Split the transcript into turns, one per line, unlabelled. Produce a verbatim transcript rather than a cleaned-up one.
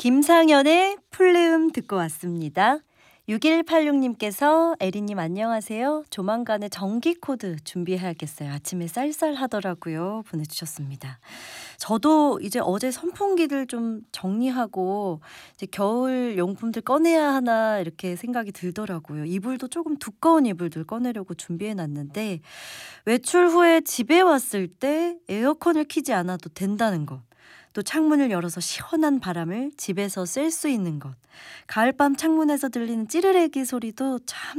김상현의 풀리움 듣고 왔습니다. 육일팔육님께서 에리님 안녕하세요. 조만간에 정기 코드 준비해야겠어요. 아침에 쌀쌀하더라고요. 보내주셨습니다. 저도 이제 어제 선풍기를 좀 정리하고 이제 겨울 용품들 꺼내야 하나 이렇게 생각이 들더라고요. 이불도 조금 두꺼운 이불들 꺼내려고 준비해놨는데 외출 후에 집에 왔을 때 에어컨을 켜지 않아도 된다는 것. 또 창문을 열어서 시원한 바람을 집에서 쐴 수 있는 것. 가을밤 창문에서 들리는 찌르레기 소리도 참